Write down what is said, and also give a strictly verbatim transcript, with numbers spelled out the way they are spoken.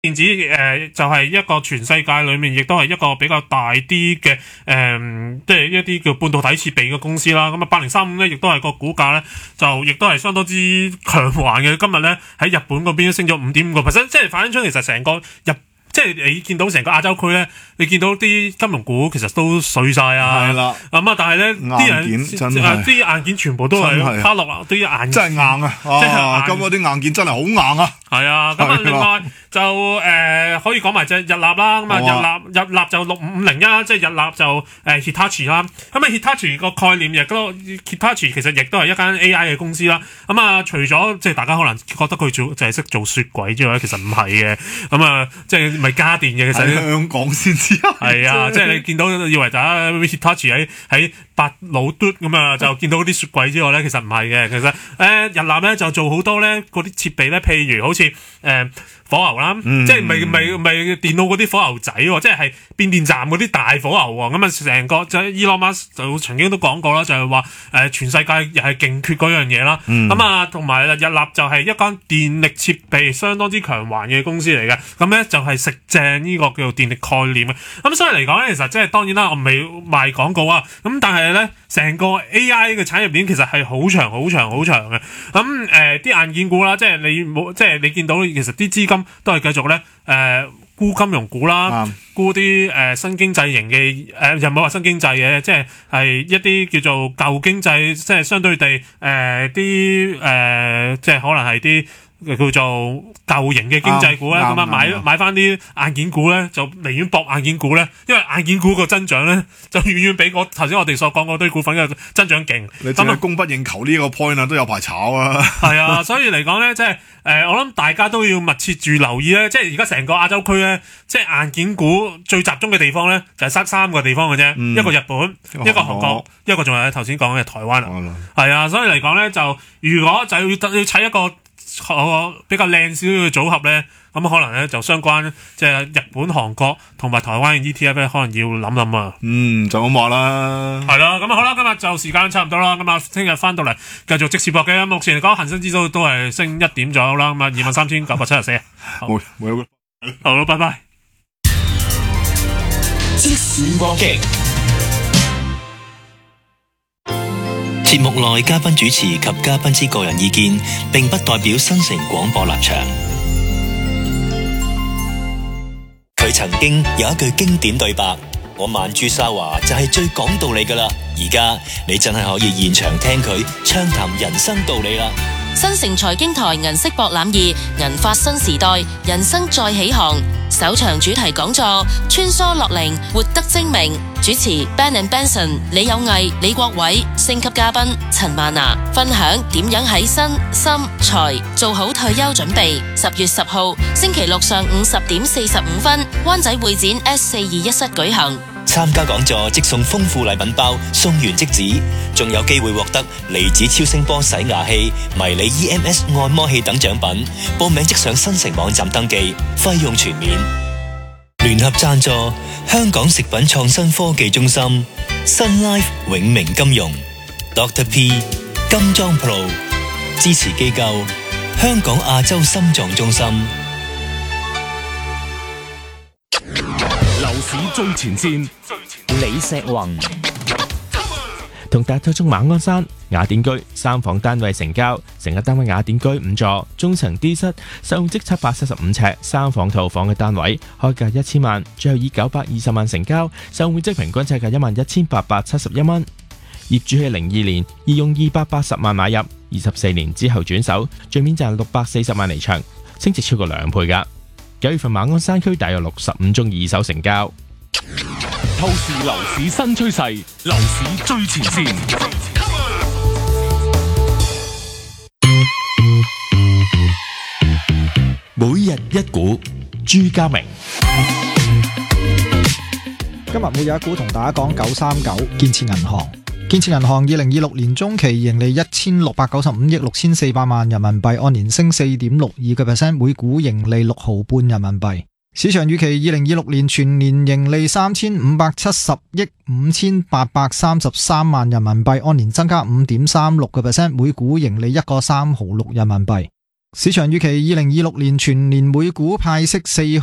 電子誒、呃、就係、是、一個全世界裏面亦都係一個比較大啲嘅誒，即係一啲叫半導體設備嘅公司啦。咁啊，八零三五咧，亦都係個股價咧，就亦都係相當之強橫嘅。今日咧喺日本嗰邊升咗五點五個 percent，即係反映出其實成個日。即係你見到成個亞洲區咧，你見到啲金融股其實都碎晒啊，係啦，咁啊，但係咧啲人啲硬件全部都係卡落啊，啲硬真係硬啊，即係咁嗰啲硬件真係好硬啊， 係啊，咁啊，另外就誒、呃、可以講埋隻日立啦，咁啊日立日立就六五五零一，即係日立就誒、呃、Hitachi 啦，咁啊 Hitachi 個概念亦都 Hitachi 其實亦都係一間 A I 嘅公司啦，咁啊除咗即係大家可能覺得佢做就係識做雪櫃之外，其實唔係嘅，咁啊即係。咪家電嘅，其實喺香港先知係啊，即係你見到以為大家 Hitachi 喺喺八老嘟咁啊，就見到啲雪櫃之外咧，其實唔係嘅。其實誒、呃、日立咧就做好多咧嗰啲設備咧，譬如好似誒、呃、火牛啦，嗯、即係咪咪咪電腦嗰啲火牛仔喎，即係係變電站嗰啲大火牛喎。咁啊，成個就 Elon Musk 就曾經都講過啦，就係話誒全世界又係勁缺嗰樣嘢啦。咁啊、嗯，同埋日立就係一間電力設備相當之強橫嘅公司嚟嘅。咁咧就係、是。食正呢個叫做電力概念嘅，咁所以嚟講咧，其實即係當然啦，我唔係賣廣告啊，咁但係咧，成個 A I 嘅產業鏈其實係好長、好長、好長嘅。咁誒啲硬件股啦，即係你冇，即係你見到其實啲資金都係繼續咧誒、呃、沽金融股啦，嗯、沽啲誒、呃、新經濟型嘅誒，又唔係話新經濟嘅，即係係一啲叫做舊經濟，即係相對地誒啲誒，即係可能係啲。叫做舊型嘅經濟股咧，咁啊買買翻啲硬件股咧，就寧願搏硬件股咧，因為硬件股個增長咧就遠遠比我頭先我哋所講嗰堆股份嘅增長勁。 你知唔知供不應求呢個 point 啊，都有排炒啊。 係啊，所以嚟講咧，即係誒，我諗大家都要密切住留意咧，即係而家成個亞洲區咧，即係硬件股最集中嘅地方咧，就係三三個地方嘅啫，嗯、一個日本，一個韓國，一個仲係頭先講嘅台灣啊。係啊，所以嚟講咧，就如果就要要砌一個。比較靚少少嘅組合咧，咁可能咧就相關即係日本、韓國同埋台灣嘅 E T F 咧，可能要諗諗啊。 嗯，就咁話啦。 係啦，咁啊好啦，今日就時間差唔多啦，咁啊聽日翻到嚟繼續即時搏嘅。目前嚟講，恒生指數都係升一點左右啦，咁啊二萬三千九百七十四。 冇冇有。 好啦，拜拜。 即時搏擊。節目內嘉賓主持及嘉賓之個人意見，並不代表新城廣播立場。佢曾經有一句經典對白：我曼珠沙華就係最講道理噶啦。而家你真係可以現場聽佢暢談人生道理啦。 新城財經台銀色博覽二，銀發新時代，人生再起航。首場主題講座穿梭樂齡，活得精明。主持 Ben and Benson 李有毅、李國偉，星級嘉賓陳曼娜，分享點樣喺身心財做好退休準備。十月十號星期六上午十點四十五分，灣仔會展 S 四二一室舉行。 參加講座即送豐富禮品包，送完即止，仲有機會獲得離子超聲波洗牙器、迷你 E M S 按摩器等獎品。報名即上新城網站登記，費用全免。聯合贊助香港食品創新科技中心、Sun Life 永明金融、Doctor P 金裝 Pro 支持機構香港亞洲心臟中心。 樓市最前線，李石宏同大頭中馬鞍山雅典居三房單位成交，成個單位雅典居五座，中層 D 室，實用積七百七十五尺，三房套房嘅單位，開價一千萬，最後以九百二十萬成交，實用面積平均尺價一萬一千八百七十一蚊。業主喺零二年已用二百八十萬買入，二十四年之後轉手，最面賺六百四十萬離場，升值超過兩倍噶。九月份馬鞍山區大約六十五宗二手成交。 透視樓市新趨勢，樓市最前線。 每日一股，朱家明。 今日會有一股同大家講九三九建設銀行。建設銀行二零二六年中期盈利一千六百九十五億六千四百萬人民幣，按年升四點六二個 percent， 每股盈利六毫半人民幣。市場預期二零二六年全年盈利三千五百七十億五千八百三十三萬人民幣，按年增加五點三六個 percent， 每股盈利一個三毫六人民幣。 市場預期二零二六年全年每股派息四